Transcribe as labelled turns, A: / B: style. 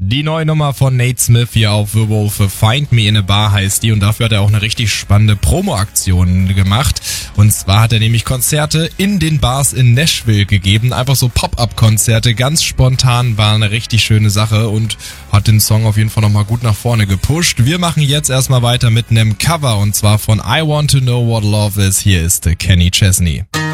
A: Die neue Nummer von Nate Smith hier auf Werewolf, Find Me in a Bar heißt die, und dafür hat er auch eine richtig spannende Promo-Aktion gemacht. Und zwar hat er nämlich Konzerte in den Bars in Nashville gegeben, einfach so Pop-Up-Konzerte, ganz spontan, war eine richtig schöne Sache und hat den Song auf jeden Fall nochmal gut nach vorne gepusht. Wir machen jetzt erstmal weiter mit einem Cover, und zwar von I Want to Know What Love Is. Hier ist Kenny Chesney.